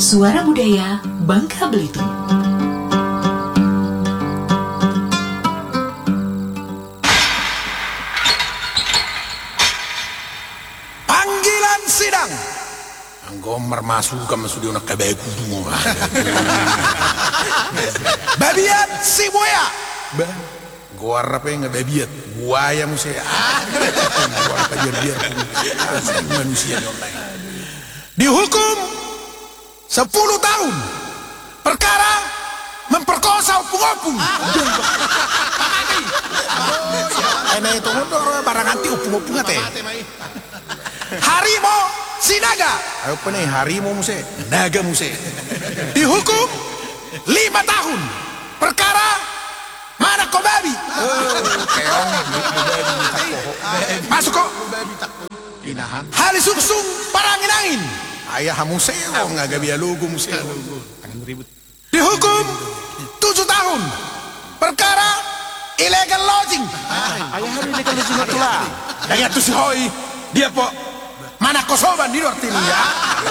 Suara Budaya Bangka Belitung. Panggilan sidang. Anggomar masuk di unak kabeku semua. Babiat si buaya. Gua apa yang babiat? Buaya musia. Gua apa biar manusia online. Dihukum 10 tahun. Perkara memperkosa opung-opung. Ini itu barang anti opung-opung ate. Harimau si naga. Apa nih harimau muse? Naga muse. Dihukum 5 tahun. Perkara mana kau babi? Masuk kok. Hali sungsung parangin-angin. Ayah muse nggak gabi lugu muse. Dihukum 7 tahun. Perkara illegal lodging. Ayah illegal lodging itulah. Yang itu si Hoi. Dia po mana kosoban di luar tini ya?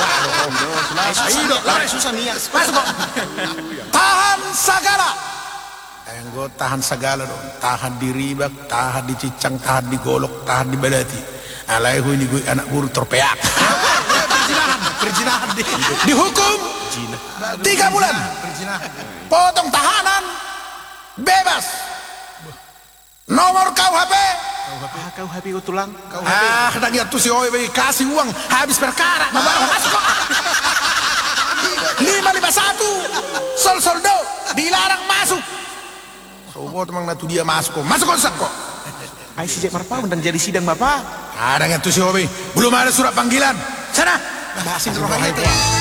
Susah nih. Masuk kok. Tahan segala. Yang gue tahan segala dong. Tahan di ribak, tahan di cicang, tahan di golok, tahan di badati. Alaihu ini gue anak guru terpeak. Perjinahan. Dihukum 3 bulan. Potong tahanan. Bebas. Nomor KUHP. KUHP itu tulang. Kadang tuh si Oi kasih uang habis perkara. Masuk kok. 551 soldo dilarang masuk. Sobo teman natu dia masuk kok. Masuk kok. Ai sejak marpa undang jadi sidang Bapak. Kadang tuh si Oi belum ada surat panggilan. Sana. Bahasin rohani.